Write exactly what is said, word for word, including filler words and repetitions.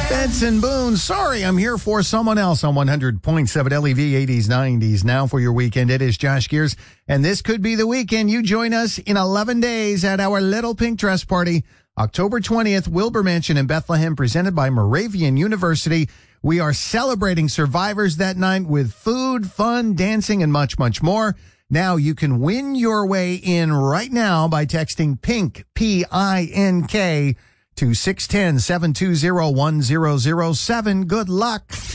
Benson Boone, sorry, I'm here for someone else on one hundred point seven L E V eighties, nineties. Now for your weekend, it is Josh Gears, and this could be the weekend you join us in eleven days at our Little Pink Dress Party, October twentieth, Wilbur Mansion in Bethlehem, presented by Moravian University. We are celebrating survivors that night with food, fun, dancing, and much, much more. Now you can win your way in right now by texting PINK, P I N K, to six one zero, seven two zero, one zero zero seven. Good luck.